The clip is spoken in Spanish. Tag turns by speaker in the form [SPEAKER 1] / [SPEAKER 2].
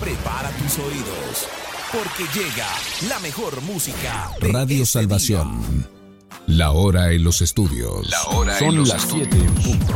[SPEAKER 1] Prepara tus oídos, porque llega la mejor música de
[SPEAKER 2] Radio
[SPEAKER 1] este
[SPEAKER 2] Salvación.
[SPEAKER 1] día.
[SPEAKER 2] La hora en los estudios.
[SPEAKER 3] Son las 7 en punto.